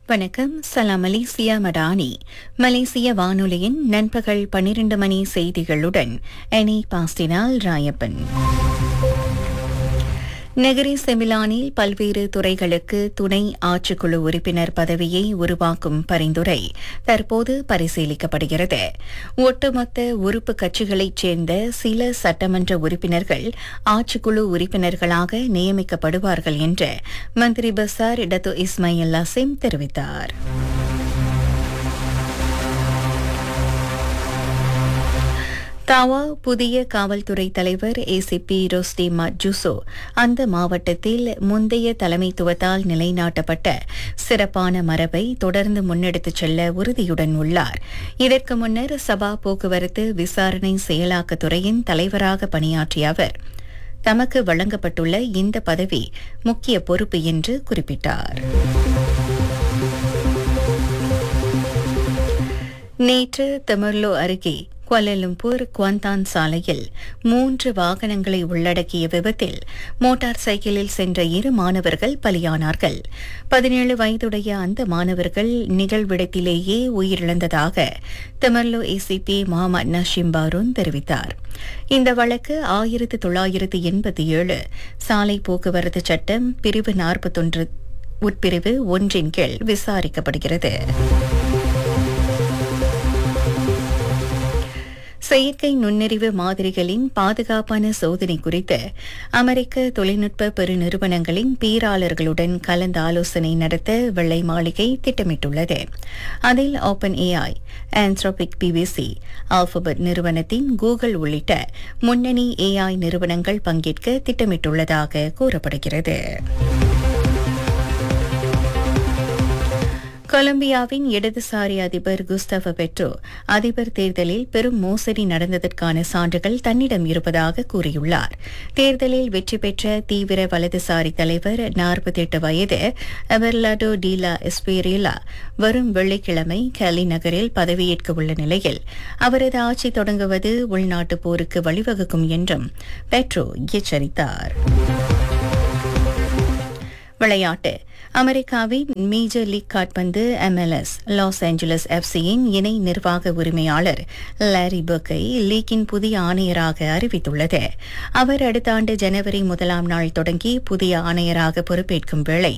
வணக்கம். சலாம் மலேசியா மடானி. மலேசிய வானொலியின் நண்பகல் 12 மணி செய்திகளுடன் எனி பாஸ்டினால் ராயப்பன். நகரி செமிலானில் பல்வேறு துறைகளுக்கு துணை ஆட்சிக்குழு உறுப்பினர் பதவியை உருவாக்கும் பரிந்துரை தற்போது பரிசீலிக்கப்படுகிறது. ஒட்டுமொத்த உறுப்பு கட்சிகளைச் சேர்ந்த சில சட்டமன்ற உறுப்பினர்கள் ஆட்சிக்குழு உறுப்பினர்களாக நியமிக்கப்படுவார்கள் என்று மந்திரி பசார் டத்து இஸ்மாயில் லசிம் தெரிவித்தார். தாவா புதிய காவல்துறை தலைவர் ஏசிபி ரோஸ்டி மட்ஜூசோ அந்த மாவட்டத்தில் முந்தைய தலைமைத்துவத்தால் நிலைநாட்டப்பட்ட சிறப்பான மரபை தொடர்ந்து முன்னெடுத்துச் செல்ல உறுதியுடன் உள்ளார். இதற்கு முன்னர் சபா போக்குவரத்து விசாரணை செயலாக்கத்துறையின் தலைவராக பணியாற்றிய அவர் தமக்கு வழங்கப்பட்டுள்ள இந்த பதவி முக்கிய பொறுப்பு என்று குறிப்பிட்டார். நேற்று தெமர்லோ அருகே குவாலலம்பூர் குவாந்தான் சாலையில் 3 வாகனங்களை உள்ளடக்கிய விபத்தில் மோட்டார் சைக்கிளில் சென்ற 2 மாணவர்கள் பலியானார்கள். 17 வயதுடைய அந்த மாணவர்கள் நிகழ்விடத்திலேயே உயிரிழந்ததாக தெமர்லோ ஏசிபி முகமது நஷீம் பாரூன் தெரிவித்தார். இந்த வழக்கு 1987 சாலை போக்குவரத்து சட்டம் பிரிவு 41 உட்பிரிவு 1 கீழ் விசாரிக்கப்படுகிறது. செயற்கை நுண்ணறிவு மாதிரிகளின் பாதுகாப்பான சோதனை குறித்து அமெரிக்க தொழில்நுட்ப பெருநிறுவனங்களின் பேராளர்களுடன் கலந்து ஆலோசனை நடத்த வெள்ளை மாளிகை திட்டமிட்டுள்ளது. அதில் open AI, Anthropic PVC, alphabet நிறுவனத்தின் கூகுள் உள்ளிட்ட முன்னணி ஏஐ நிறுவனங்கள் பங்கேற்க திட்டமிட்டுள்ளதாக கூறப்படுகிறது. கொலம்பியாவின் இடதுசாரி அதிபர் குஸ்தவோ பெட்ரோ அதிபர் தேர்தலில் பெரும் மோசடி நடந்ததற்கான சான்றுகள் தன்னிடம் இருப்பதாக கூறியுள்ளார். தேர்தலில் வெற்றி பெற்ற தீவிர வலதுசாரி தலைவர் 48 வயது எபர்லாடோ டீலா எஸ்பேரிலா வரும் வெள்ளிக்கிழமை கேலி நகரில் பதவியேற்க உள்ள நிலையில் அவரது ஆட்சி தொடங்குவது உள்நாட்டுப் போருக்கு வழிவகுக்கும் என்றும் பெட்ரோ எச்சரித்தார். விளையாட்டு. அமெரிக்காவின் மேஜர் லீக் கால்பந்து MLS லாஸ் ஏஞ்சலஸ் எஃப்சியின் இணை நிர்வாக உரிமையாளர் லாரி பர்க்கை லீக்கின் புதிய ஆணையராக அறிவித்துள்ளது. அவர் அடுத்த ஆண்டு ஜனவரி 1ஆம் நாள் தொடங்கி புதிய ஆணையராக பொறுப்பேற்கும் வேளை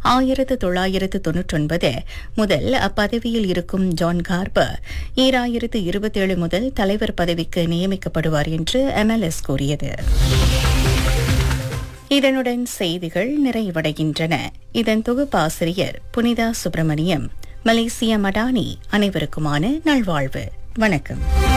1999 முதல் அப்பதவியில் இருக்கும் ஜான் கார்பர் 2027 முதல் தலைவர் பதவிக்கு நியமிக்கப்படுவார் என்று MLS கூறியது. இதனுடன் செய்திகள் நிறைவடைகின்றன. இதன் தொகுப்பாசிரியர் புனிதா சுப்பிரமணியம். மலேசியா மடானி. அனைவருக்குமான நல்வாழ்வு. வணக்கம்.